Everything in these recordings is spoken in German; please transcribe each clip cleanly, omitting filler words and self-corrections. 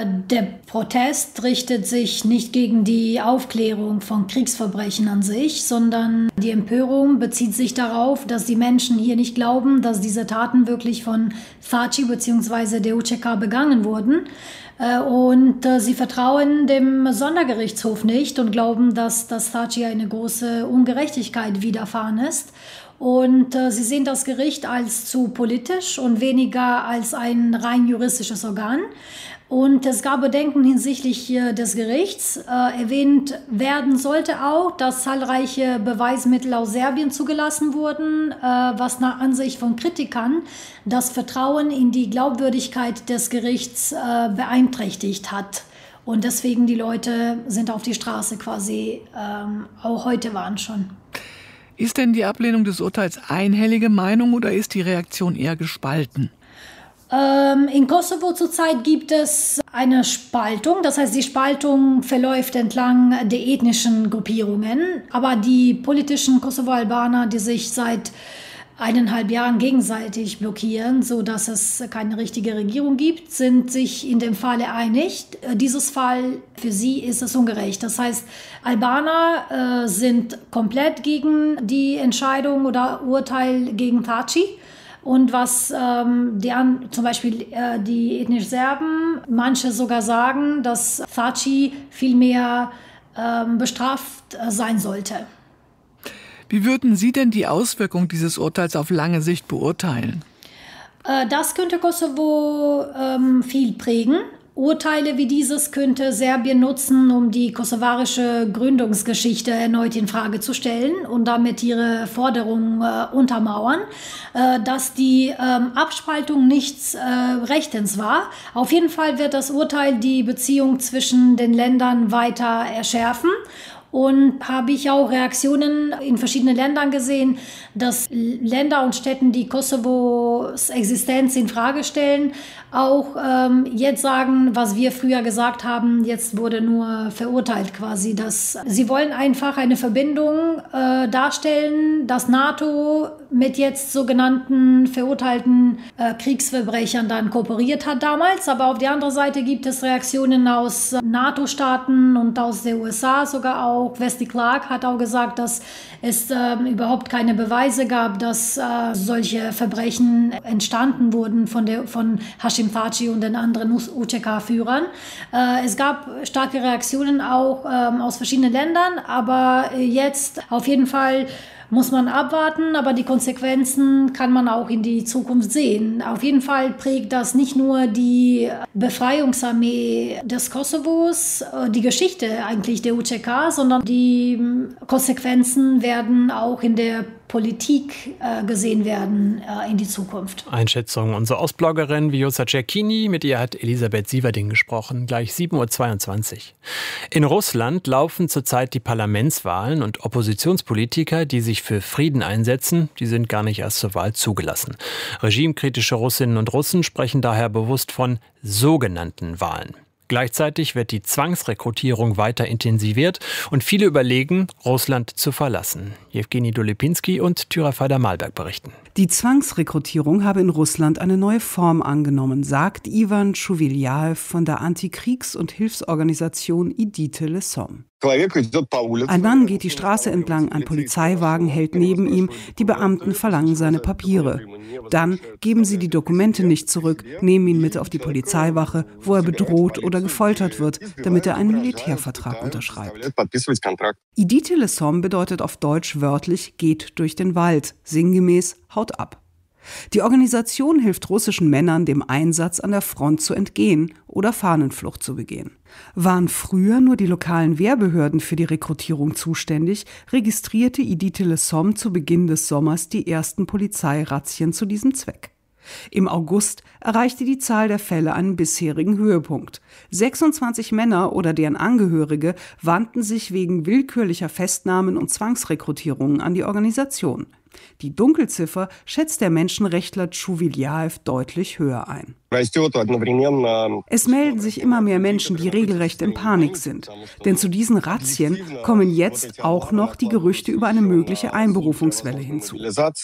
Der Protest richtet sich nicht gegen die Aufklärung von Kriegsverbrechen an sich, sondern die Empörung bezieht sich darauf, dass die Menschen hier nicht glauben, dass diese Taten wirklich von Thaçi bzw. der UÇK begangen wurden. Und sie vertrauen dem Sondergerichtshof nicht und glauben, dass Thaçi eine große Ungerechtigkeit widerfahren ist. Und sie sehen das Gericht als zu politisch und weniger als ein rein juristisches Organ. Und es gab Bedenken hinsichtlich des Gerichts. Erwähnt werden sollte auch, dass zahlreiche Beweismittel aus Serbien zugelassen wurden, was nach Ansicht von Kritikern das Vertrauen in die Glaubwürdigkeit des Gerichts beeinträchtigt hat. Und deswegen die Leute sind auf die Straße quasi, auch heute waren schon. Ist denn die Ablehnung des Urteils einhellige Meinung oder ist die Reaktion eher gespalten? In Kosovo zurzeit gibt es eine Spaltung. Das heißt, die Spaltung verläuft entlang der ethnischen Gruppierungen. Aber die politischen Kosovo-Albaner, die sich seit 1,5 Jahren gegenseitig blockieren, sodass es keine richtige Regierung gibt, sind sich in dem Falle einig. Dieses Fall, für sie ist es ungerecht. Das heißt, Albaner sind komplett gegen die Entscheidung oder Urteil gegen Thaçi. Und was zum Beispiel die ethnischen Serben, manche sogar sagen, dass Thaçi viel mehr bestraft sein sollte. Wie würden Sie denn die Auswirkung dieses Urteils auf lange Sicht beurteilen? Das könnte Kosovo viel prägen. Urteile wie dieses könnte Serbien nutzen, um die kosovarische Gründungsgeschichte erneut in Frage zu stellen und damit ihre Forderungen untermauern, dass die Abspaltung nichts Rechtens war. Auf jeden Fall wird das Urteil die Beziehung zwischen den Ländern weiter erschärfen. Und habe ich auch Reaktionen in verschiedenen Ländern gesehen, dass Länder und Städte, die Kosovos Existenz in Frage stellen, auch jetzt sagen, was wir früher gesagt haben, jetzt wurde nur verurteilt quasi. Dass sie wollen einfach eine Verbindung darstellen, dass NATO mit jetzt sogenannten verurteilten Kriegsverbrechern dann kooperiert hat damals. Aber auf der anderen Seite gibt es Reaktionen aus NATO-Staaten und aus der USA sogar auch. Wesley Clark hat auch gesagt, dass es überhaupt keine Beweise gab, dass solche Verbrechen entstanden wurden von Hashim Thaçi und den anderen UÇK-Führern. Es gab starke Reaktionen auch aus verschiedenen Ländern, aber jetzt auf jeden Fall muss man abwarten, aber die Konsequenzen kann man auch in die Zukunft sehen. Auf jeden Fall prägt das nicht nur die Befreiungsarmee des Kosovos, die Geschichte eigentlich der UÇK, sondern die Konsequenzen werden auch in der Politik gesehen werden in die Zukunft. Einschätzung unserer Ostbloggerin Vjosa Cecchini, mit ihr hat Elisabeth Sieverding gesprochen, gleich 7:22 Uhr. In Russland laufen zurzeit die Parlamentswahlen und Oppositionspolitiker, die sich für Frieden einsetzen, die sind gar nicht erst zur Wahl zugelassen. Regimekritische Russinnen und Russen sprechen daher bewusst von sogenannten Wahlen. Gleichzeitig wird die Zwangsrekrutierung weiter intensiviert und viele überlegen, Russland zu verlassen. Jewgeni Dolepinski und Thyra Malberg berichten. Die Zwangsrekrutierung habe in Russland eine neue Form angenommen, sagt Ivan Schuviljaev von der Antikriegs- und Hilfsorganisation Idite le Somme. Ein Mann geht die Straße entlang, ein Polizeiwagen hält neben ihm, die Beamten verlangen seine Papiere. Dann geben sie die Dokumente nicht zurück, nehmen ihn mit auf die Polizeiwache, wo er bedroht oder gefoltert wird, damit er einen Militärvertrag unterschreibt. Idite le Somme bedeutet auf Deutsch wörtlich geht durch den Wald, sinngemäß haut ab. Die Organisation hilft russischen Männern, dem Einsatz an der Front zu entgehen oder Fahnenflucht zu begehen. Waren früher nur die lokalen Wehrbehörden für die Rekrutierung zuständig, registrierte Idite le Somme zu Beginn des Sommers die ersten Polizeirazzien zu diesem Zweck. Im August erreichte die Zahl der Fälle einen bisherigen Höhepunkt. 26 Männer oder deren Angehörige wandten sich wegen willkürlicher Festnahmen und Zwangsrekrutierungen an die Organisation. Die Dunkelziffer schätzt der Menschenrechtler Schuviljaev deutlich höher ein. Es melden sich immer mehr Menschen, die regelrecht in Panik sind. Denn zu diesen Razzien kommen jetzt auch noch die Gerüchte über eine mögliche Einberufungswelle hinzu.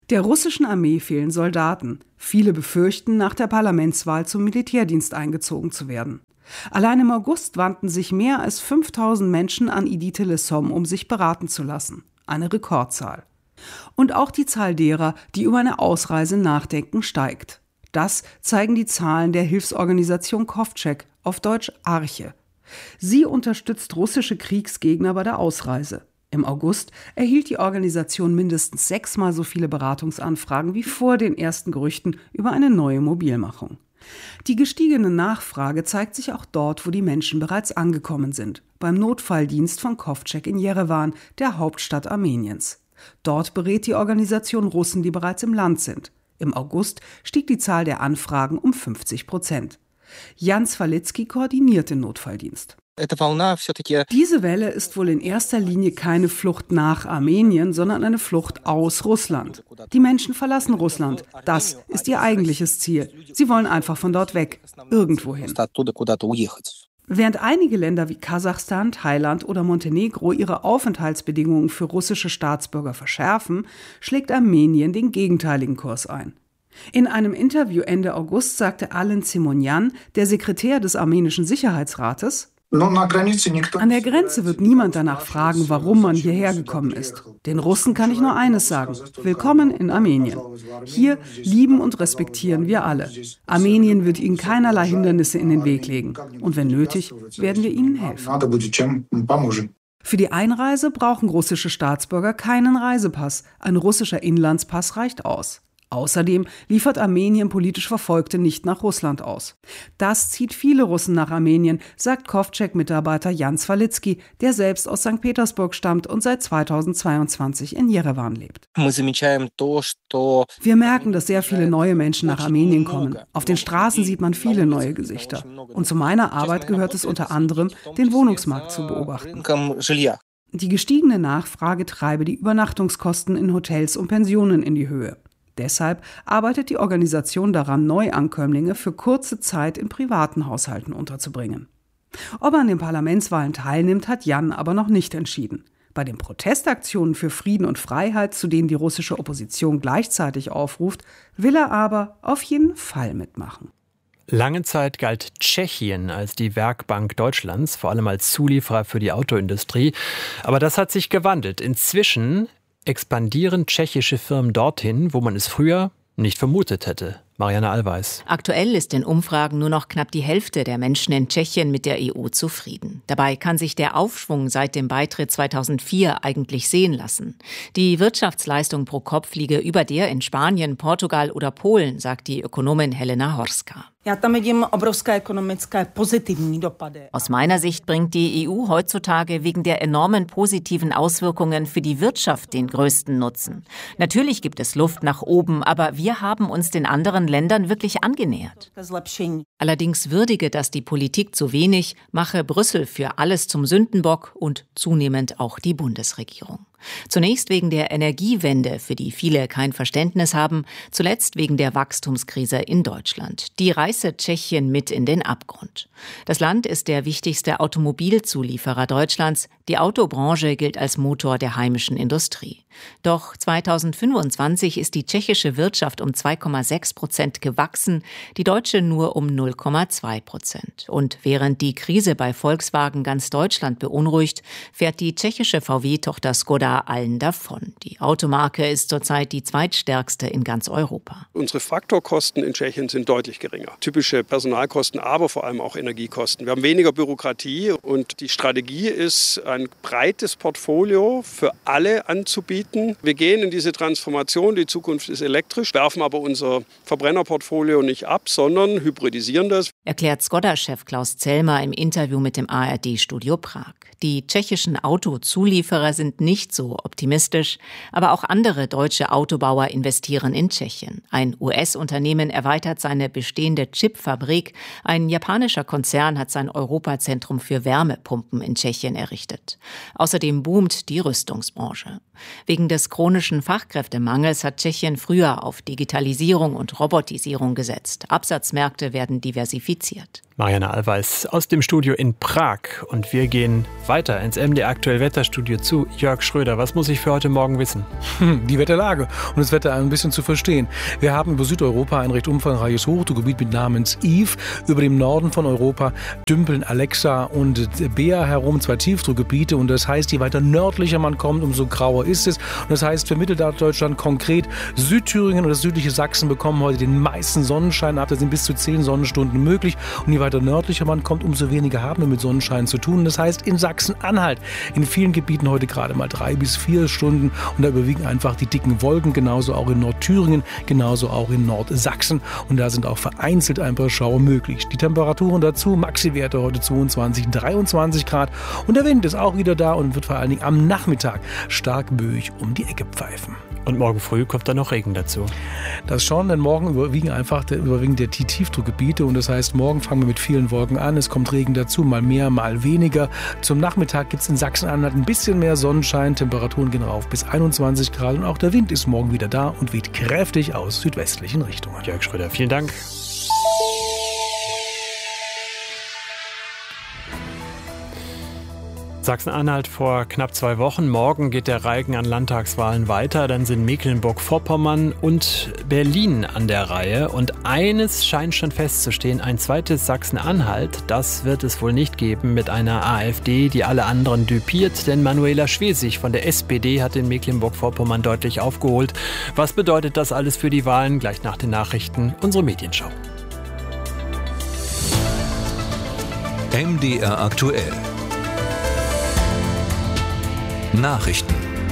Der russischen Armee fehlen Soldaten. Viele befürchten, nach der Parlamentswahl zum Militärdienst eingezogen zu werden. Allein im August wandten sich mehr als 5000 Menschen an Idite Lessom, um sich beraten zu lassen. Eine Rekordzahl. Und auch die Zahl derer, die über eine Ausreise nachdenken, steigt. Das zeigen die Zahlen der Hilfsorganisation Kovtchek, auf Deutsch Arche. Sie unterstützt russische Kriegsgegner bei der Ausreise. Im August erhielt die Organisation mindestens 6-mal so viele Beratungsanfragen wie vor den ersten Gerüchten über eine neue Mobilmachung. Die gestiegene Nachfrage zeigt sich auch dort, wo die Menschen bereits angekommen sind, beim Notfalldienst von Kovtchek in Jerewan, der Hauptstadt Armeniens. Dort berät die Organisation Russen, die bereits im Land sind. Im August stieg die Zahl der Anfragen um 50%. Jan Swalitzky koordiniert den Notfalldienst. Diese Welle ist wohl in erster Linie keine Flucht nach Armenien, sondern eine Flucht aus Russland. Die Menschen verlassen Russland. Das ist ihr eigentliches Ziel. Sie wollen einfach von dort weg, irgendwohin. Während einige Länder wie Kasachstan, Thailand oder Montenegro ihre Aufenthaltsbedingungen für russische Staatsbürger verschärfen, schlägt Armenien den gegenteiligen Kurs ein. In einem Interview Ende August sagte Alen Simonyan, der Sekretär des armenischen Sicherheitsrates: An der Grenze wird niemand danach fragen, warum man hierher gekommen ist. Den Russen kann ich nur eines sagen: Willkommen in Armenien. Hier lieben und respektieren wir alle. Armenien wird ihnen keinerlei Hindernisse in den Weg legen. Und wenn nötig, werden wir ihnen helfen. Für die Einreise brauchen russische Staatsbürger keinen Reisepass. Ein russischer Inlandspass reicht aus. Außerdem liefert Armenien politisch Verfolgte nicht nach Russland aus. Das zieht viele Russen nach Armenien, sagt Kovtchek-Mitarbeiter Jan Swalitzky, der selbst aus St. Petersburg stammt und seit 2022 in Jerewan lebt. Wir merken, dass sehr viele neue Menschen nach Armenien kommen. Auf den Straßen sieht man viele neue Gesichter. Und zu meiner Arbeit gehört es unter anderem, den Wohnungsmarkt zu beobachten. Die gestiegene Nachfrage treibe die Übernachtungskosten in Hotels und Pensionen in die Höhe. Deshalb arbeitet die Organisation daran, Neuankömmlinge für kurze Zeit in privaten Haushalten unterzubringen. Ob er an den Parlamentswahlen teilnimmt, hat Jan aber noch nicht entschieden. Bei den Protestaktionen für Frieden und Freiheit, zu denen die russische Opposition gleichzeitig aufruft, will er aber auf jeden Fall mitmachen. Lange Zeit galt Tschechien als die Werkbank Deutschlands, vor allem als Zulieferer für die Autoindustrie. Aber das hat sich gewandelt. Inzwischen expandieren tschechische Firmen dorthin, wo man es früher nicht vermutet hätte. Marianne Allweis. Aktuell ist in Umfragen nur noch knapp die Hälfte der Menschen in Tschechien mit der EU zufrieden. Dabei kann sich der Aufschwung seit dem Beitritt 2004 eigentlich sehen lassen. Die Wirtschaftsleistung pro Kopf liege über der in Spanien, Portugal oder Polen, sagt die Ökonomin Helena Horska. Aus meiner Sicht bringt die EU heutzutage wegen der enormen positiven Auswirkungen für die Wirtschaft den größten Nutzen. Natürlich gibt es Luft nach oben, aber wir haben uns den anderen Ländern wirklich angenähert. Allerdings würdige das die Politik zu wenig, mache Brüssel für alles zum Sündenbock und zunehmend auch die Bundesregierung. Zunächst wegen der Energiewende, für die viele kein Verständnis haben, zuletzt wegen der Wachstumskrise in Deutschland. Die reiße Tschechien mit in den Abgrund. Das Land ist der wichtigste Automobilzulieferer Deutschlands. Die Autobranche gilt als Motor der heimischen Industrie. Doch 2025 ist die tschechische Wirtschaft um 2,6% gewachsen, die deutsche nur um 0,2%. Und während die Krise bei Volkswagen ganz Deutschland beunruhigt, fährt die tschechische VW-Tochter Skoda allen davon. Die Automarke ist zurzeit die zweitstärkste in ganz Europa. Unsere Faktorkosten in Tschechien sind deutlich geringer. Typische Personalkosten, aber vor allem auch Energiekosten. Wir haben weniger Bürokratie und die Strategie ist, ein breites Portfolio für alle anzubieten. Wir gehen in diese Transformation, die Zukunft ist elektrisch, werfen aber unser Verbrennerportfolio nicht ab, sondern hybridisieren das. Erklärt Skoda-Chef Klaus Zellmer im Interview mit dem ARD-Studio Prag. Die tschechischen Autozulieferer sind nicht so optimistisch, aber auch andere deutsche Autobauer investieren in Tschechien. Ein US-Unternehmen erweitert seine bestehende Chipfabrik. Ein japanischer Konzern hat sein Europazentrum für Wärmepumpen in Tschechien errichtet. Außerdem boomt die Rüstungsbranche. Wegen des chronischen Fachkräftemangels hat Tschechien früher auf Digitalisierung und Robotisierung gesetzt. Absatzmärkte werden diversifiziert. identifiziert. Marianne Allweis aus dem Studio in Prag. Und wir gehen weiter ins MDR Aktuell Wetterstudio zu Jörg Schröder. Was muss ich für heute Morgen wissen? Die Wetterlage und das Wetter ein bisschen zu verstehen. Wir haben über Südeuropa ein recht umfangreiches Hochdruckgebiet mit Namens Yves. Über dem Norden von Europa dümpeln Alexa und Bea herum, 2 Tiefdruckgebiete. Und das heißt, je weiter nördlicher man kommt, umso grauer ist es. Und das heißt, für Mitteldeutschland konkret, Südthüringen und das südliche Sachsen bekommen heute den meisten Sonnenschein ab. Da sind bis zu 10 Sonnenstunden möglich. Und je weiter nördlicher man kommt, umso weniger haben wir mit Sonnenschein zu tun. Das heißt, in Sachsen-Anhalt in vielen Gebieten heute gerade mal 3 bis 4 Stunden. Und da überwiegen einfach die dicken Wolken, genauso auch in Nordthüringen, genauso auch in Nordsachsen. Und da sind auch vereinzelt ein paar Schauer möglich. Die Temperaturen dazu, Maxi-Werte heute 22, 23 Grad. Und der Wind ist auch wieder da und wird vor allen Dingen am Nachmittag stark böig um die Ecke pfeifen. Und morgen früh kommt dann noch Regen dazu. Das schon, denn morgen überwiegen die Tiefdruckgebiete. Und das heißt, morgen fangen wir mit vielen Wolken an. Es kommt Regen dazu, mal mehr, mal weniger. Zum Nachmittag gibt es in Sachsen-Anhalt ein bisschen mehr Sonnenschein. Temperaturen gehen rauf bis 21 Grad. Und auch der Wind ist morgen wieder da und weht kräftig aus südwestlichen Richtungen. Jörg Schröder, vielen Dank. Sachsen-Anhalt vor knapp 2 Wochen. Morgen geht der Reigen an Landtagswahlen weiter. Dann sind Mecklenburg-Vorpommern und Berlin an der Reihe. Und eines scheint schon festzustehen, ein zweites Sachsen-Anhalt, das wird es wohl nicht geben mit einer AfD, die alle anderen düpiert. Denn Manuela Schwesig von der SPD hat in Mecklenburg-Vorpommern deutlich aufgeholt. Was bedeutet das alles für die Wahlen? Gleich nach den Nachrichten unsere Medienschau. MDR aktuell. Nachrichten.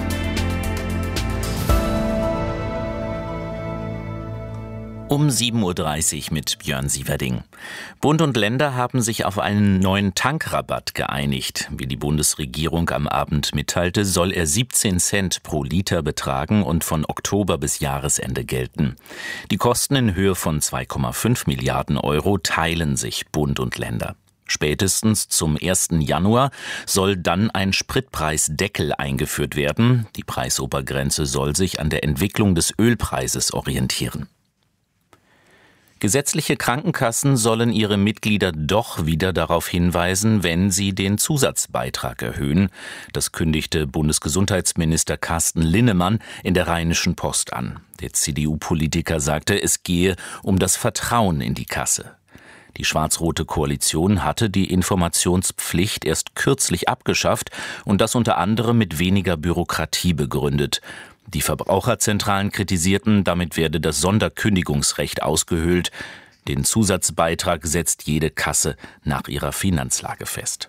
Um 7.30 Uhr mit Björn Sieverding. Bund und Länder haben sich auf einen neuen Tankrabatt geeinigt. Wie die Bundesregierung am Abend mitteilte, soll er 17 Cent pro Liter betragen und von Oktober bis Jahresende gelten. Die Kosten in Höhe von 2,5 Milliarden Euro teilen sich Bund und Länder. Spätestens zum 1. Januar soll dann ein Spritpreisdeckel eingeführt werden. Die Preisobergrenze soll sich an der Entwicklung des Ölpreises orientieren. Gesetzliche Krankenkassen sollen ihre Mitglieder doch wieder darauf hinweisen, wenn sie den Zusatzbeitrag erhöhen. Das kündigte Bundesgesundheitsminister Carsten Linnemann in der Rheinischen Post an. Der CDU-Politiker sagte, es gehe um das Vertrauen in die Kasse. Die schwarz-rote Koalition hatte die Informationspflicht erst kürzlich abgeschafft und das unter anderem mit weniger Bürokratie begründet. Die Verbraucherzentralen kritisierten, damit werde das Sonderkündigungsrecht ausgehöhlt. Den Zusatzbeitrag setzt jede Kasse nach ihrer Finanzlage fest.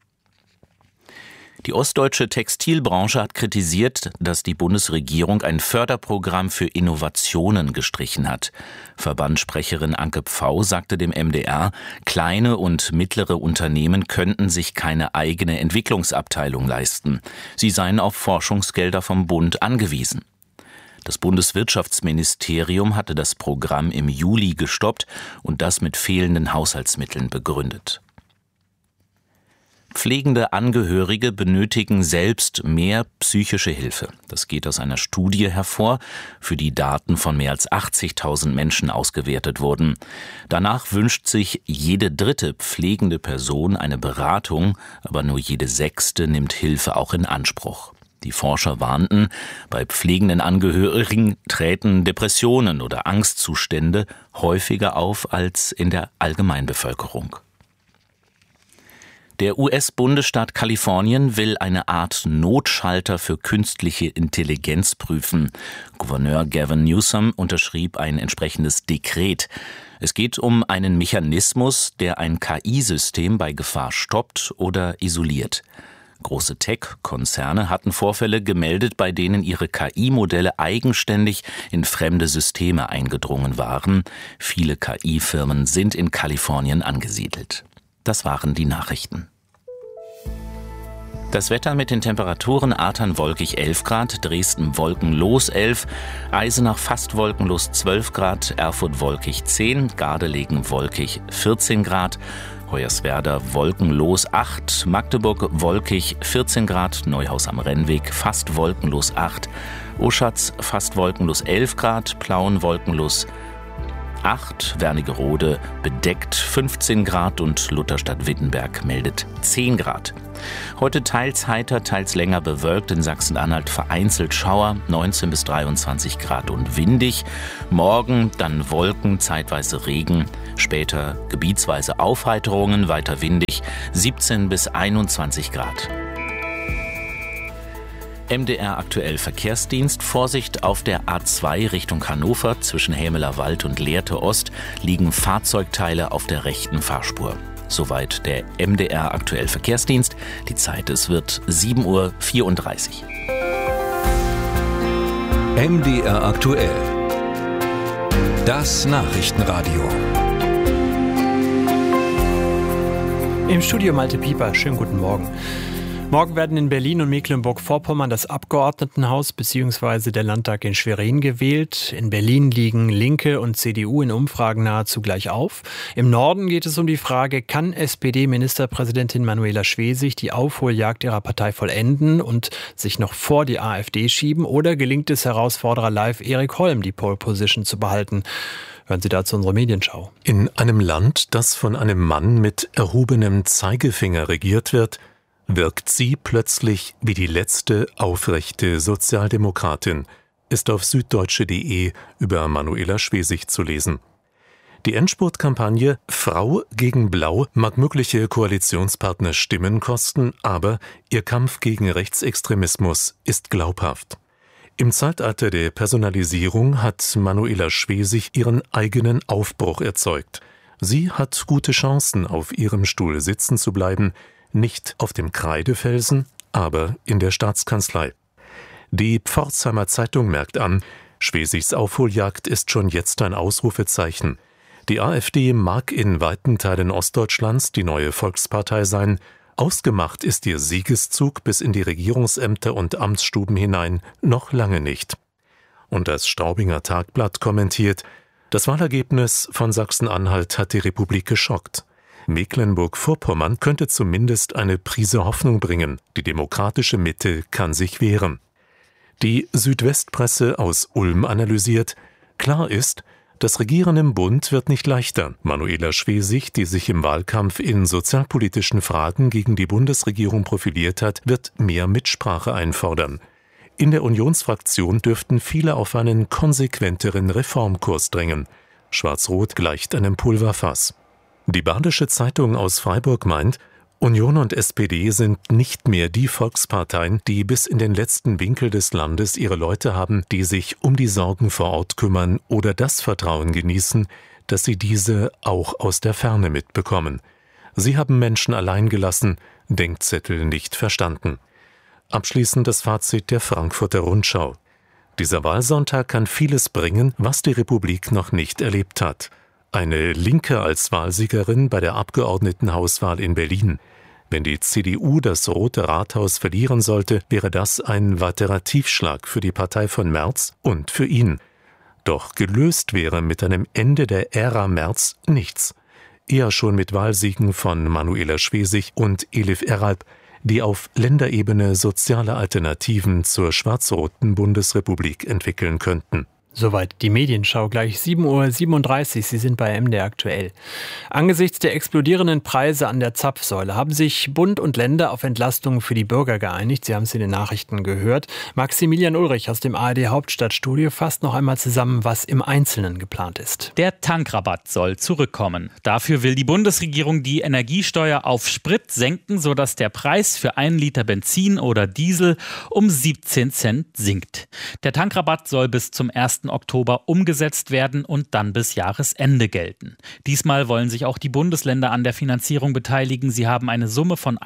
Die ostdeutsche Textilbranche hat kritisiert, dass die Bundesregierung ein Förderprogramm für Innovationen gestrichen hat. Verbandssprecherin Anke Pfau sagte dem MDR, kleine und mittlere Unternehmen könnten sich keine eigene Entwicklungsabteilung leisten. Sie seien auf Forschungsgelder vom Bund angewiesen. Das Bundeswirtschaftsministerium hatte das Programm im Juli gestoppt und das mit fehlenden Haushaltsmitteln begründet. Pflegende Angehörige benötigen selbst mehr psychische Hilfe. Das geht aus einer Studie hervor, für die Daten von mehr als 80.000 Menschen ausgewertet wurden. Danach wünscht sich jede 3. pflegende Person eine Beratung, aber nur jede 6. nimmt Hilfe auch in Anspruch. Die Forscher warnten, bei pflegenden Angehörigen treten Depressionen oder Angstzustände häufiger auf als in der Allgemeinbevölkerung. Der US-Bundesstaat Kalifornien will eine Art Notschalter für künstliche Intelligenz prüfen. Gouverneur Gavin Newsom unterschrieb ein entsprechendes Dekret. Es geht um einen Mechanismus, der ein KI-System bei Gefahr stoppt oder isoliert. Große Tech-Konzerne hatten Vorfälle gemeldet, bei denen ihre KI-Modelle eigenständig in fremde Systeme eingedrungen waren. Viele KI-Firmen sind in Kalifornien angesiedelt. Das waren die Nachrichten. Das Wetter mit den Temperaturen: Artern wolkig 11 Grad, Dresden wolkenlos 11, Eisenach fast wolkenlos 12 Grad, Erfurt wolkig 10, Gardelegen wolkig 14 Grad, Hoyerswerda wolkenlos 8, Magdeburg wolkig 14 Grad, Neuhaus am Rennweg fast wolkenlos 8, Oschatz fast wolkenlos 11 Grad, Plauen wolkenlos 8, Wernigerode bedeckt 15 Grad und Lutherstadt-Wittenberg meldet 10 Grad. Heute teils heiter, teils länger bewölkt, in Sachsen-Anhalt vereinzelt Schauer, 19 bis 23 Grad und windig. Morgen dann Wolken, zeitweise Regen, später gebietsweise Aufheiterungen, weiter windig, 17 bis 21 Grad. MDR aktuell Verkehrsdienst. Vorsicht auf der A2 Richtung Hannover. Zwischen Hämeler Wald und Lehrte Ost liegen Fahrzeugteile auf der rechten Fahrspur. Soweit der MDR aktuell Verkehrsdienst. Die Zeit, es wird 7:34 Uhr. MDR aktuell. Das Nachrichtenradio. Im Studio Malte Pieper. Schönen guten Morgen. Morgen werden in Berlin und Mecklenburg-Vorpommern das Abgeordnetenhaus bzw. der Landtag in Schwerin gewählt. In Berlin liegen Linke und CDU in Umfragen nahezu gleich auf. Im Norden geht es um die Frage, kann SPD-Ministerpräsidentin Manuela Schwesig die Aufholjagd ihrer Partei vollenden und sich noch vor die AfD schieben? Oder gelingt es Herausforderer Live Erik Holm, die Pole Position zu behalten? Hören Sie dazu unsere Medienschau. In einem Land, das von einem Mann mit erhobenem Zeigefinger regiert wird, wirkt sie plötzlich wie die letzte aufrechte Sozialdemokratin, ist auf süddeutsche.de über Manuela Schwesig zu lesen. Die Endspurtkampagne Frau gegen Blau mag mögliche Koalitionspartner Stimmen kosten, aber ihr Kampf gegen Rechtsextremismus ist glaubhaft. Im Zeitalter der Personalisierung hat Manuela Schwesig ihren eigenen Aufbruch erzeugt. Sie hat gute Chancen, auf ihrem Stuhl sitzen zu bleiben, nicht auf dem Kreidefelsen, aber in der Staatskanzlei. Die Pforzheimer Zeitung merkt an, Schwesigs Aufholjagd ist schon jetzt ein Ausrufezeichen. Die AfD mag in weiten Teilen Ostdeutschlands die neue Volkspartei sein, ausgemacht ist ihr Siegeszug bis in die Regierungsämter und Amtsstuben hinein noch lange nicht. Und das Staubinger Tagblatt kommentiert, das Wahlergebnis von Sachsen-Anhalt hat die Republik geschockt. Mecklenburg-Vorpommern könnte zumindest eine Prise Hoffnung bringen. Die demokratische Mitte kann sich wehren. Die Südwestpresse aus Ulm analysiert, klar ist, das Regieren im Bund wird nicht leichter. Manuela Schwesig, die sich im Wahlkampf in sozialpolitischen Fragen gegen die Bundesregierung profiliert hat, wird mehr Mitsprache einfordern. In der Unionsfraktion dürften viele auf einen konsequenteren Reformkurs drängen. Schwarz-Rot gleicht einem Pulverfass. Die Badische Zeitung aus Freiburg meint, Union und SPD sind nicht mehr die Volksparteien, die bis in den letzten Winkel des Landes ihre Leute haben, die sich um die Sorgen vor Ort kümmern oder das Vertrauen genießen, dass sie diese auch aus der Ferne mitbekommen. Sie haben Menschen allein gelassen, Denkzettel nicht verstanden. Abschließend das Fazit der Frankfurter Rundschau. Dieser Wahlsonntag kann vieles bringen, was die Republik noch nicht erlebt hat. Eine Linke als Wahlsiegerin bei der Abgeordnetenhauswahl in Berlin. Wenn die CDU das Rote Rathaus verlieren sollte, wäre das ein weiterer Tiefschlag für die Partei von Merz und für ihn. Doch gelöst wäre mit einem Ende der Ära Merz nichts. Eher schon mit Wahlsiegen von Manuela Schwesig und Elif Eralp, die auf Länderebene soziale Alternativen zur schwarz-roten Bundesrepublik entwickeln könnten. Soweit die Medienschau, gleich 7:37 Uhr. Sie sind bei MDR aktuell. Angesichts der explodierenden Preise an der Zapfsäule haben sich Bund und Länder auf Entlastungen für die Bürger geeinigt. Sie haben es in den Nachrichten gehört. Maximilian Ulrich aus dem ARD Hauptstadtstudio fasst noch einmal zusammen, was im Einzelnen geplant ist. Der Tankrabatt soll zurückkommen. Dafür will die Bundesregierung die Energiesteuer auf Sprit senken, sodass der Preis für 1 Liter Benzin oder Diesel um 17 Cent sinkt. Der Tankrabatt soll bis zum 1. Oktober umgesetzt werden und dann bis Jahresende gelten. Diesmal wollen sich auch die Bundesländer an der Finanzierung beteiligen. Sie haben eine Summe von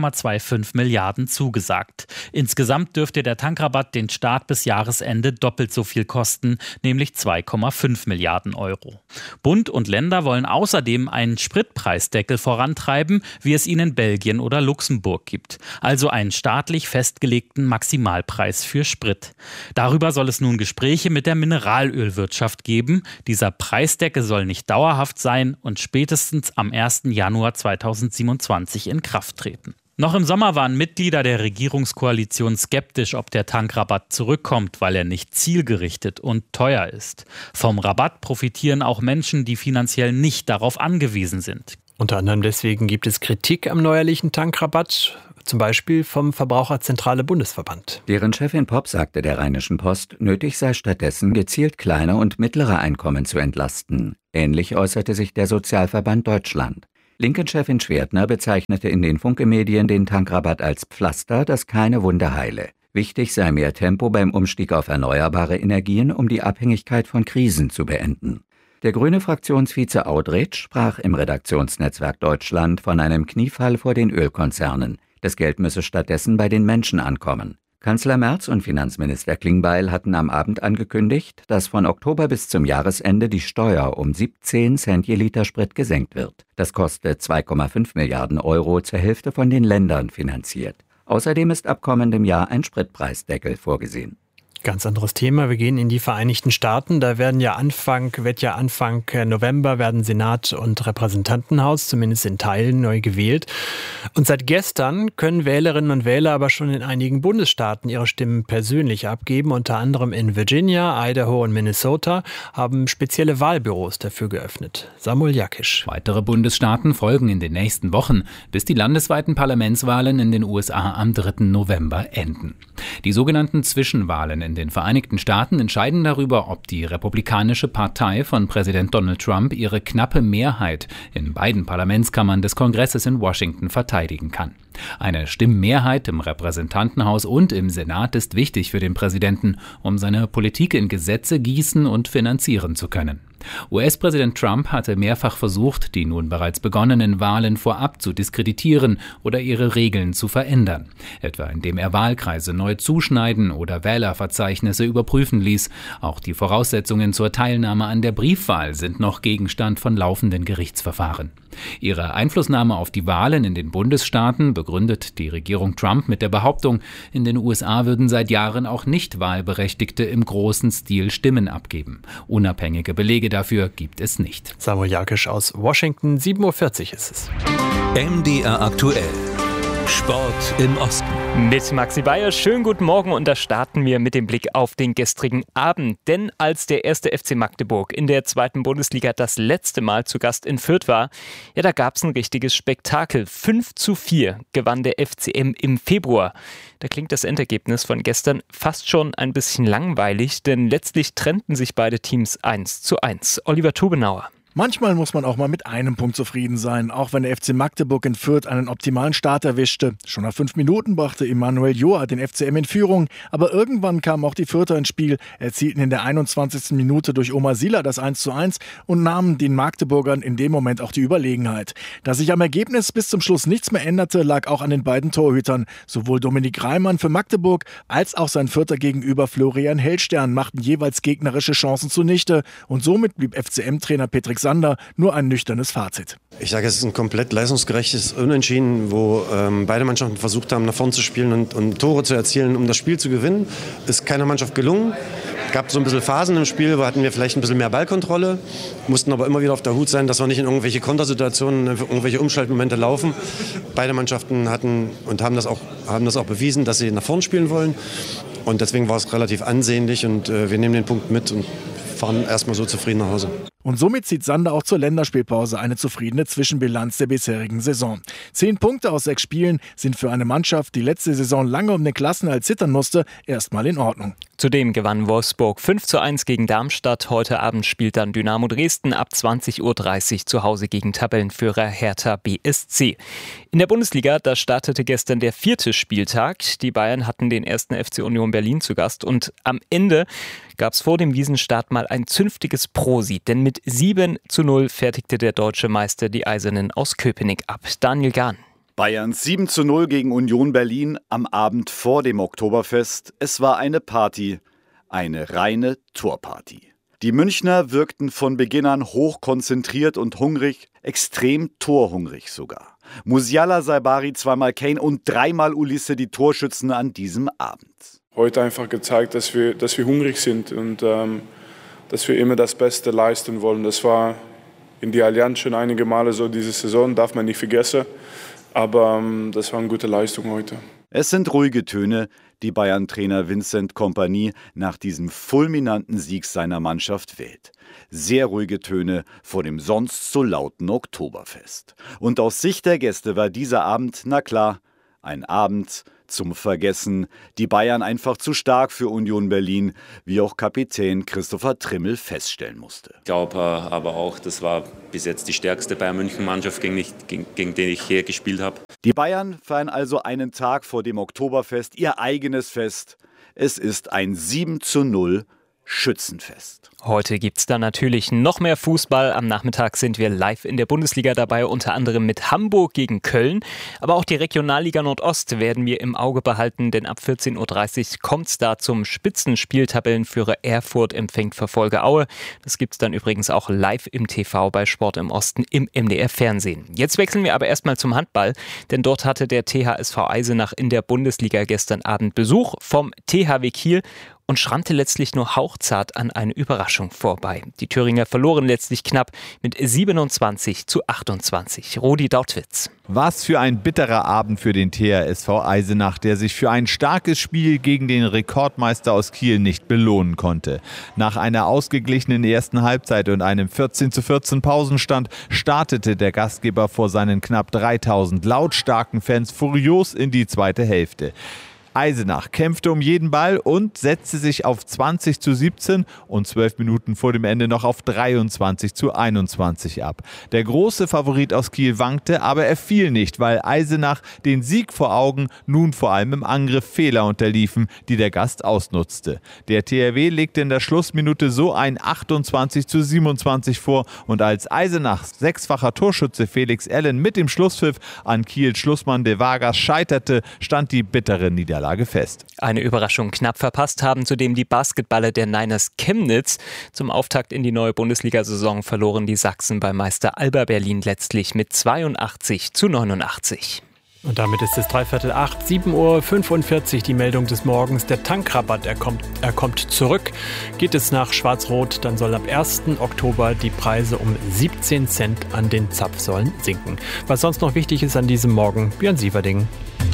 1,25 Milliarden zugesagt. Insgesamt dürfte der Tankrabatt den Staat bis Jahresende doppelt so viel kosten, nämlich 2,5 Milliarden Euro. Bund und Länder wollen außerdem einen Spritpreisdeckel vorantreiben, wie es ihn in Belgien oder Luxemburg gibt. Also einen staatlich festgelegten Maximalpreis für Sprit. Darüber soll es nun Gespräche mit der Mineralölwirtschaft geben. Dieser Preisdeckel soll nicht dauerhaft sein und spätestens am 1. Januar 2027 in Kraft treten. Noch im Sommer waren Mitglieder der Regierungskoalition skeptisch, ob der Tankrabatt zurückkommt, weil er nicht zielgerichtet und teuer ist. Vom Rabatt profitieren auch Menschen, die finanziell nicht darauf angewiesen sind. Unter anderem deswegen gibt es Kritik am neuerlichen Tankrabatt, zum Beispiel vom Verbraucherzentrale Bundesverband. Deren Chefin Popp sagte der Rheinischen Post, nötig sei stattdessen gezielt kleine und mittlere Einkommen zu entlasten. Ähnlich äußerte sich der Sozialverband Deutschland. Linken-Chefin Schwertner bezeichnete in den Funke-Medien den Tankrabatt als Pflaster, das keine Wunde heile. Wichtig sei mehr Tempo beim Umstieg auf erneuerbare Energien, um die Abhängigkeit von Krisen zu beenden. Der grüne Fraktionsvize Audretsch sprach im Redaktionsnetzwerk Deutschland von einem Kniefall vor den Ölkonzernen. Das Geld müsse stattdessen bei den Menschen ankommen. Kanzler Merz und Finanzminister Klingbeil hatten am Abend angekündigt, dass von Oktober bis zum Jahresende die Steuer um 17 Cent je Liter Sprit gesenkt wird. Das kostet 2,5 Milliarden Euro, zur Hälfte von den Ländern finanziert. Außerdem ist ab kommendem Jahr ein Spritpreisdeckel vorgesehen. Ganz anderes Thema. Wir gehen in die Vereinigten Staaten. Da wird ja Anfang November werden Senat und Repräsentantenhaus, zumindest in Teilen, neu gewählt. Und seit gestern können Wählerinnen und Wähler aber schon in einigen Bundesstaaten ihre Stimmen persönlich abgeben. Unter anderem in Virginia, Idaho und Minnesota haben spezielle Wahlbüros dafür geöffnet. Samuel Jakisch. Weitere Bundesstaaten folgen in den nächsten Wochen, bis die landesweiten Parlamentswahlen in den USA am 3. November enden. Die sogenannten Zwischenwahlen in den Vereinigten Staaten entscheiden darüber, ob die Republikanische Partei von Präsident Donald Trump ihre knappe Mehrheit in beiden Parlamentskammern des Kongresses in Washington verteidigen kann. Eine Stimmmehrheit im Repräsentantenhaus und im Senat ist wichtig für den Präsidenten, um seine Politik in Gesetze gießen und finanzieren zu können. US-Präsident Trump hatte mehrfach versucht, die nun bereits begonnenen Wahlen vorab zu diskreditieren oder ihre Regeln zu verändern, etwa indem er Wahlkreise neu zuschneiden oder Wählerverzeichnisse überprüfen ließ. Auch die Voraussetzungen zur Teilnahme an der Briefwahl sind noch Gegenstand von laufenden Gerichtsverfahren. Ihre Einflussnahme auf die Wahlen in den Bundesstaaten begründet die Regierung Trump mit der Behauptung, in den USA würden seit Jahren auch Nicht-Wahlberechtigte im großen Stil Stimmen abgeben. Unabhängige Belege dafür gibt es nicht. Samuel Jakisch aus Washington, 7.40 Uhr ist es. MDR aktuell. Sport im Osten. Mit Maxi Bayer, schönen guten Morgen und da starten wir mit dem Blick auf den gestrigen Abend. Denn als der 1. FC Magdeburg in der 2. Bundesliga das letzte Mal zu Gast in Fürth war, ja, da gab es ein richtiges Spektakel. 5:4 gewann der FCM im Februar. Da klingt das Endergebnis von gestern fast schon ein bisschen langweilig, denn letztlich trennten sich beide Teams 1:1. Oliver Tubenauer. Manchmal muss man auch mal mit einem Punkt zufrieden sein, auch wenn der FC Magdeburg in Fürth einen optimalen Start erwischte. Schon nach 5 Minuten brachte Emanuel Joa den FCM in Führung, aber irgendwann kamen auch die Fürther ins Spiel, erzielten in der 21. Minute durch Omar Sila das 1:1 und nahmen den Magdeburgern in dem Moment auch die Überlegenheit. Dass sich am Ergebnis bis zum Schluss nichts mehr änderte, lag auch an den beiden Torhütern. Sowohl Dominik Reimann für Magdeburg als auch sein Fürther Gegenüber Florian Hellstern machten jeweils gegnerische Chancen zunichte und somit blieb FCM-Trainer Petrik Sander nur ein nüchternes Fazit. Ich sage, es ist ein komplett leistungsgerechtes Unentschieden, wo beide Mannschaften versucht haben, nach vorn zu spielen und Tore zu erzielen, um das Spiel zu gewinnen. Ist keiner Mannschaft gelungen. Es gab so ein bisschen Phasen im Spiel, wo hatten wir vielleicht ein bisschen mehr Ballkontrolle, mussten aber immer wieder auf der Hut sein, dass wir nicht in irgendwelche Kontersituationen, in irgendwelche Umschaltmomente laufen. Beide Mannschaften hatten und haben das auch bewiesen, dass sie nach vorn spielen wollen. Und deswegen war es relativ ansehnlich und wir nehmen den Punkt mit und fahren erstmal so zufrieden nach Hause. Und somit zieht Sander auch zur Länderspielpause eine zufriedene Zwischenbilanz der bisherigen Saison. 10 Punkte aus 6 Spielen sind für eine Mannschaft, die letzte Saison lange um den Klassenerhalt zittern musste, erstmal in Ordnung. Zudem gewann Wolfsburg 5:1 gegen Darmstadt. Heute Abend spielt dann Dynamo Dresden ab 20:30 Uhr zu Hause gegen Tabellenführer Hertha BSC. In der Bundesliga, da startete gestern der 4. Spieltag. Die Bayern hatten den 1. FC Union Berlin zu Gast und am Ende gab es vor dem Wiesenstart mal ein zünftiges Prosi, denn mit 7:0 fertigte der deutsche Meister die Eisernen aus Köpenick ab. Daniel Gahn. Bayerns 7:0 gegen Union Berlin am Abend vor dem Oktoberfest. Es war eine Party, eine reine Torparty. Die Münchner wirkten von Beginn an hochkonzentriert und hungrig, extrem torhungrig sogar. Musiala, Saibari, 2-mal Kane und 3-mal Ulisse die Torschützen an diesem Abend. Heute einfach gezeigt, dass wir hungrig sind und dass wir immer das Beste leisten wollen. Das war in die Allianz schon einige Male so diese Saison, darf man nicht vergessen. Aber das war eine gute Leistung heute. Es sind ruhige Töne, die Bayern-Trainer Vincent Kompany nach diesem fulminanten Sieg seiner Mannschaft wählt. Sehr ruhige Töne vor dem sonst so lauten Oktoberfest. Und aus Sicht der Gäste war dieser Abend, na klar, ein Abend zum Vergessen. Die Bayern einfach zu stark für Union Berlin, wie auch Kapitän Christopher Trimmel feststellen musste. Ich glaube aber auch, das war bis jetzt die stärkste Bayern-München-Mannschaft, gegen die ich hier gespielt habe. Die Bayern feiern also einen Tag vor dem Oktoberfest ihr eigenes Fest. Es ist ein 7:0 Schützenfest. Heute gibt es dann natürlich noch mehr Fußball. Am Nachmittag sind wir live in der Bundesliga dabei, unter anderem mit Hamburg gegen Köln. Aber auch die Regionalliga Nordost werden wir im Auge behalten, denn ab 14:30 Uhr kommt es da zum Spitzenspieltabellenführer Erfurt empfängt Verfolger Aue. Das gibt es dann übrigens auch live im TV bei Sport im Osten im MDR-Fernsehen. Jetzt wechseln wir aber erstmal zum Handball, denn dort hatte der THSV Eisenach in der Bundesliga gestern Abend Besuch vom THW Kiel und schrammte letztlich nur hauchzart an eine Überraschung vorbei. Die Thüringer verloren letztlich knapp mit 27:28. Rudi Dautwitz. Was für ein bitterer Abend für den THSV Eisenach, der sich für ein starkes Spiel gegen den Rekordmeister aus Kiel nicht belohnen konnte. Nach einer ausgeglichenen ersten Halbzeit und einem 14:14 Pausenstand startete der Gastgeber vor seinen knapp 3000 lautstarken Fans furios in die zweite Hälfte. Eisenach kämpfte um jeden Ball und setzte sich auf 20:17 und 12 Minuten vor dem Ende noch auf 23:21 ab. Der große Favorit aus Kiel wankte, aber er fiel nicht, weil Eisenach den Sieg vor Augen nun vor allem im Angriff Fehler unterliefen, die der Gast ausnutzte. Der THW legte in der Schlussminute so ein 28:27 vor und als Eisenachs sechsfacher Torschütze Felix Allen mit dem Schlusspfiff an Kiels Schlussmann De Vargas scheiterte, stand die bittere Niederlage fest. Eine Überraschung knapp verpasst haben zudem die Basketballer der Niners Chemnitz. Zum Auftakt in die neue Bundesliga-Saison verloren die Sachsen bei Meister Alba Berlin letztlich mit 82:89. Und damit ist es 7:45 7:45 die Meldung des Morgens. Der Tankrabatt, er kommt zurück. Geht es nach Schwarz-Rot, dann soll ab 1. Oktober die Preise um 17 Cent an den Zapfsäulen sinken. Was sonst noch wichtig ist an diesem Morgen, Björn Sieverding.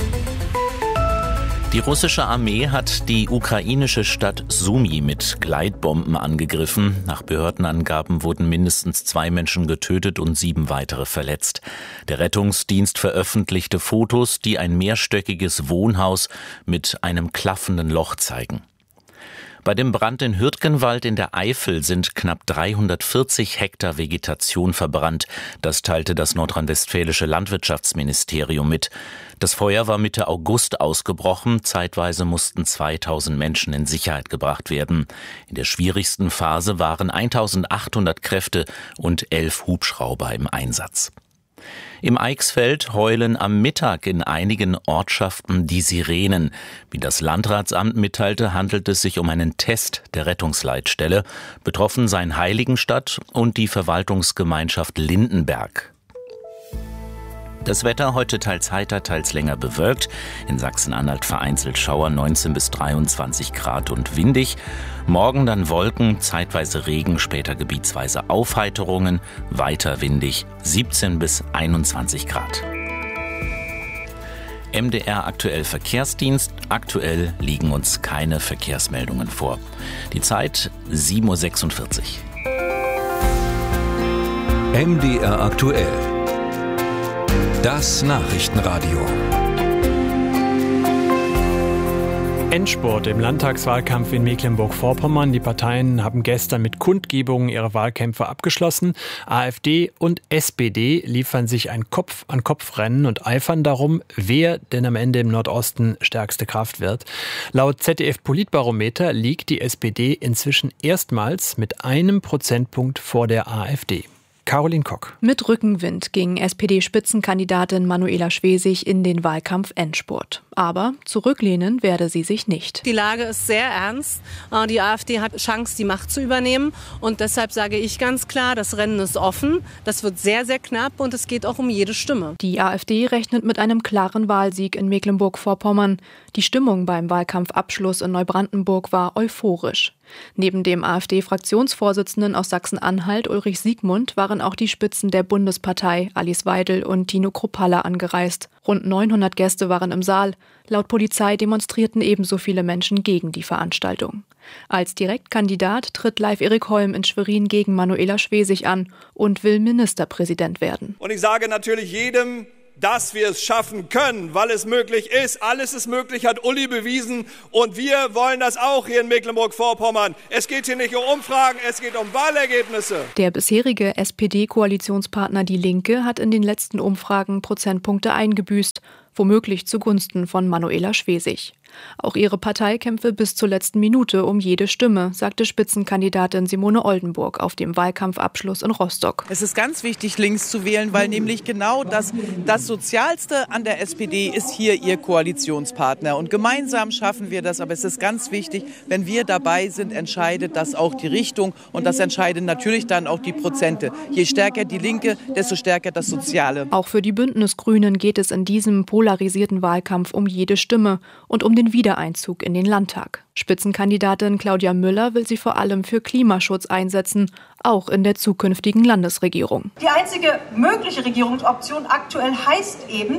Die russische Armee hat die ukrainische Stadt Sumy mit Gleitbomben angegriffen. Nach Behördenangaben wurden mindestens 2 Menschen getötet und 7 weitere verletzt. Der Rettungsdienst veröffentlichte Fotos, die ein mehrstöckiges Wohnhaus mit einem klaffenden Loch zeigen. Bei dem Brand in Hürtgenwald in der Eifel sind knapp 340 Hektar Vegetation verbrannt. Das teilte das nordrhein-westfälische Landwirtschaftsministerium mit. Das Feuer war Mitte August ausgebrochen. Zeitweise mussten 2000 Menschen in Sicherheit gebracht werden. In der schwierigsten Phase waren 1800 Kräfte und 11 Hubschrauber im Einsatz. Im Eichsfeld heulen am Mittag in einigen Ortschaften die Sirenen. Wie das Landratsamt mitteilte, handelt es sich um einen Test der Rettungsleitstelle. Betroffen seien Heiligenstadt und die Verwaltungsgemeinschaft Lindenberg. Das Wetter heute teils heiter, teils länger bewölkt. In Sachsen-Anhalt vereinzelt Schauer, 19 bis 23 Grad und windig. Morgen dann Wolken, zeitweise Regen, später gebietsweise Aufheiterungen, weiter windig, 17 bis 21 Grad. MDR aktuell Verkehrsdienst. Aktuell liegen uns keine Verkehrsmeldungen vor. Die Zeit 7:46 Uhr. MDR aktuell. Das Nachrichtenradio. Endspurt im Landtagswahlkampf in Mecklenburg-Vorpommern. Die Parteien haben gestern mit Kundgebungen ihre Wahlkämpfe abgeschlossen. AfD und SPD liefern sich ein Kopf-an-Kopf-Rennen und eifern darum, wer denn am Ende im Nordosten stärkste Kraft wird. Laut ZDF-Politbarometer liegt die SPD inzwischen erstmals mit 1 Prozentpunkt vor der AfD. Caroline Kock. Mit Rückenwind ging SPD-Spitzenkandidatin Manuela Schwesig in den Wahlkampf-Endspurt. Aber zurücklehnen werde sie sich nicht. Die Lage ist sehr ernst. Die AfD hat Chance, die Macht zu übernehmen. Und deshalb sage ich ganz klar, das Rennen ist offen. Das wird sehr, sehr knapp und es geht auch um jede Stimme. Die AfD rechnet mit einem klaren Wahlsieg in Mecklenburg-Vorpommern. Die Stimmung beim Wahlkampfabschluss in Neubrandenburg war euphorisch. Neben dem AfD-Fraktionsvorsitzenden aus Sachsen-Anhalt Ulrich Siegmund waren auch die Spitzen der Bundespartei Alice Weidel und Tino Kruppalla angereist. Rund 900 Gäste waren im Saal. Laut Polizei demonstrierten ebenso viele Menschen gegen die Veranstaltung. Als Direktkandidat tritt Leif Erik Holm in Schwerin gegen Manuela Schwesig an und will Ministerpräsident werden. Und ich sage natürlich jedem, dass wir es schaffen können, weil es möglich ist. Alles ist möglich, hat Uli bewiesen. Und wir wollen das auch hier in Mecklenburg-Vorpommern. Es geht hier nicht um Umfragen, es geht um Wahlergebnisse. Der bisherige SPD-Koalitionspartner Die Linke hat in den letzten Umfragen Prozentpunkte eingebüßt, womöglich zugunsten von Manuela Schwesig. Auch ihre Partei kämpfe bis zur letzten Minute um jede Stimme, sagte Spitzenkandidatin Simone Oldenburg auf dem Wahlkampfabschluss in Rostock. Es ist ganz wichtig, links zu wählen, weil nämlich genau das Sozialste an der SPD ist hier ihr Koalitionspartner. Und gemeinsam schaffen wir das. Aber es ist ganz wichtig, wenn wir dabei sind, entscheidet das auch die Richtung. Und das entscheiden natürlich dann auch die Prozente. Je stärker die Linke, desto stärker das Soziale. Auch für die Bündnisgrünen geht es in diesem polarisierten Wahlkampf um jede Stimme und um den Wiedereinzug in den Landtag. Spitzenkandidatin Claudia Müller will sie vor allem für Klimaschutz einsetzen, auch in der zukünftigen Landesregierung. Die einzige mögliche Regierungsoption aktuell heißt eben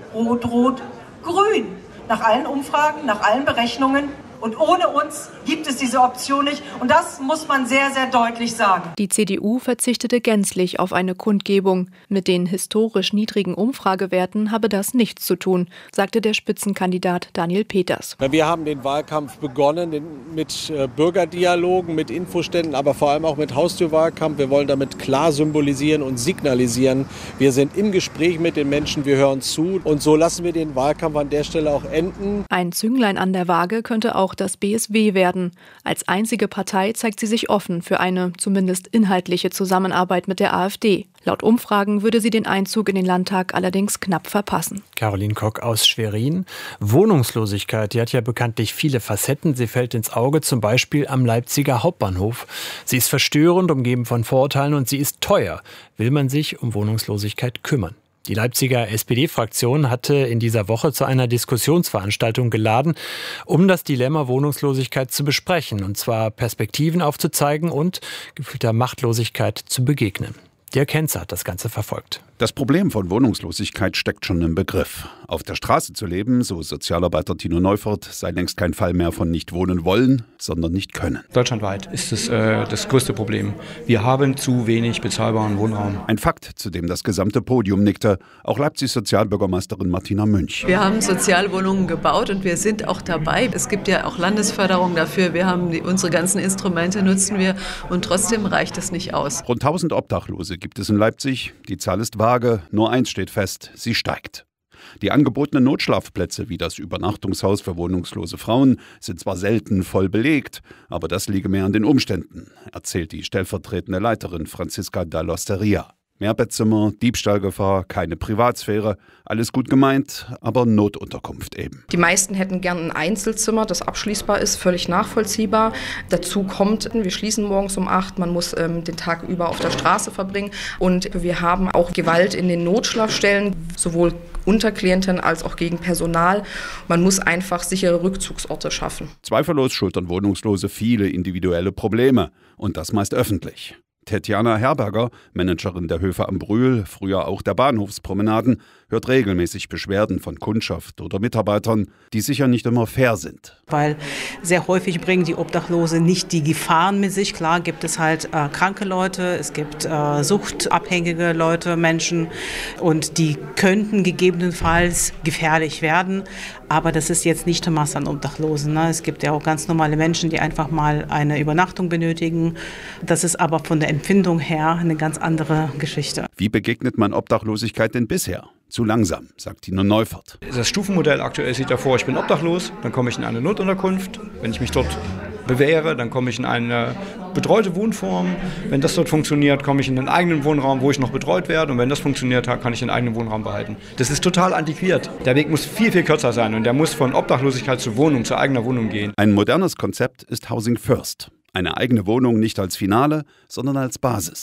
Rot-Rot-Grün. Nach allen Umfragen, nach allen Berechnungen. Und ohne uns gibt es diese Option nicht. Und das muss man sehr, sehr deutlich sagen. Die CDU verzichtete gänzlich auf eine Kundgebung. Mit den historisch niedrigen Umfragewerten habe das nichts zu tun, sagte der Spitzenkandidat Daniel Peters. Wir haben den Wahlkampf begonnen mit Bürgerdialogen, mit Infoständen, aber vor allem auch mit Haustürwahlkampf. Wir wollen damit klar symbolisieren und signalisieren, wir sind im Gespräch mit den Menschen, wir hören zu. Und so lassen wir den Wahlkampf an der Stelle auch enden. Ein Zünglein an der Waage könnte auch das BSW werden. Als einzige Partei zeigt sie sich offen für eine zumindest inhaltliche Zusammenarbeit mit der AfD. Laut Umfragen würde sie den Einzug in den Landtag allerdings knapp verpassen. Caroline Kock aus Schwerin. Wohnungslosigkeit, die hat ja bekanntlich viele Facetten. Sie fällt ins Auge, zum Beispiel am Leipziger Hauptbahnhof. Sie ist verstörend, umgeben von Vorurteilen und sie ist teuer. Will man sich um Wohnungslosigkeit kümmern? Die Leipziger SPD-Fraktion hatte in dieser Woche zu einer Diskussionsveranstaltung geladen, um das Dilemma Wohnungslosigkeit zu besprechen, und zwar Perspektiven aufzuzeigen und gefühlter Machtlosigkeit zu begegnen. Dirk Henze hat das Ganze verfolgt. Das Problem von Wohnungslosigkeit steckt schon im Begriff. Auf der Straße zu leben, so Sozialarbeiter Tino Neufert, sei längst kein Fall mehr von nicht wohnen wollen, sondern nicht können. Deutschlandweit ist es das größte Problem. Wir haben zu wenig bezahlbaren Wohnraum. Ein Fakt, zu dem das gesamte Podium nickte, auch Leipzigs Sozialbürgermeisterin Martina Münch. Wir haben Sozialwohnungen gebaut und wir sind auch dabei. Es gibt ja auch Landesförderung dafür. Wir haben unsere ganzen Instrumente nutzen wir und trotzdem reicht es nicht aus. Rund 1000 Obdachlose gibt es in Leipzig. Die Zahl ist vage, nur eins steht fest, sie steigt. Die angebotenen Notschlafplätze wie das Übernachtungshaus für wohnungslose Frauen sind zwar selten voll belegt, aber das liege mehr an den Umständen, erzählt die stellvertretende Leiterin Franziska Dall'Osteria. Mehrbettzimmer, Diebstahlgefahr, keine Privatsphäre, alles gut gemeint, aber Notunterkunft eben. Die meisten hätten gern ein Einzelzimmer, das abschließbar ist, völlig nachvollziehbar. Dazu kommt, wir schließen morgens um 8, man muss den Tag über auf der Straße verbringen und wir haben auch Gewalt in den Notschlafstellen, sowohl unter Klienten als auch gegen Personal. Man muss einfach sichere Rückzugsorte schaffen. Zweifellos schultern Wohnungslose viele individuelle Probleme und das meist öffentlich. Tetjana Herberger, Managerin der Höfe am Brühl, früher auch der Bahnhofspromenaden, hört regelmäßig Beschwerden von Kundschaft oder Mitarbeitern, die sicher nicht immer fair sind. Weil sehr häufig bringen die Obdachlose nicht die Gefahren mit sich. Klar gibt es halt kranke Leute, es gibt suchtabhängige Leute, Menschen und die könnten gegebenenfalls gefährlich werden. Aber das ist jetzt nicht die Masse an Obdachlosen. Ne? Es gibt ja auch ganz normale Menschen, die einfach mal eine Übernachtung benötigen. Das ist aber von der Empfindung her eine ganz andere Geschichte. Wie begegnet man Obdachlosigkeit denn bisher? Zu langsam, sagt Tino Neufert. Das Stufenmodell aktuell sieht davor, ich bin obdachlos, dann komme ich in eine Notunterkunft. Wenn ich mich dort bewähre, dann komme ich in eine betreute Wohnform. Wenn das dort funktioniert, komme ich in einen eigenen Wohnraum, wo ich noch betreut werde. Und wenn das funktioniert, kann ich den eigenen Wohnraum behalten. Das ist total antiquiert. Der Weg muss viel, viel kürzer sein und der muss von Obdachlosigkeit zur Wohnung, zur eigener Wohnung gehen. Ein modernes Konzept ist Housing First. Eine eigene Wohnung nicht als Finale, sondern als Basis.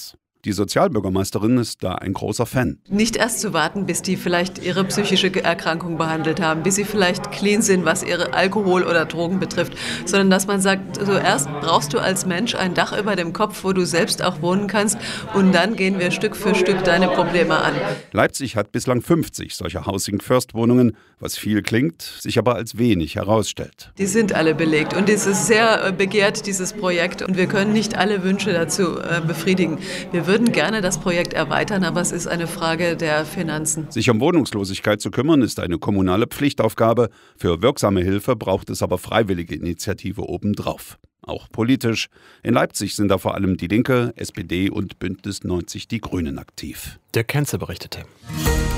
Die Sozialbürgermeisterin ist da ein großer Fan. Nicht erst zu warten, bis die vielleicht ihre psychische Erkrankung behandelt haben, bis sie vielleicht clean sind, was ihre Alkohol oder Drogen betrifft, sondern dass man sagt, zuerst brauchst du als Mensch ein Dach über dem Kopf, wo du selbst auch wohnen kannst, und dann gehen wir Stück für Stück deine Probleme an. Leipzig hat bislang 50 solcher Housing First Wohnungen, was viel klingt, sich aber als wenig herausstellt. Die sind alle belegt und es ist sehr begehrt, dieses Projekt, und wir können nicht alle Wünsche dazu befriedigen. Wir würden gerne das Projekt erweitern, aber es ist eine Frage der Finanzen. Sich um Wohnungslosigkeit zu kümmern, ist eine kommunale Pflichtaufgabe. Für wirksame Hilfe braucht es aber freiwillige Initiative obendrauf. Auch politisch. In Leipzig sind da vor allem die Linke, SPD und Bündnis 90 Die Grünen aktiv. Der Kenze berichtete.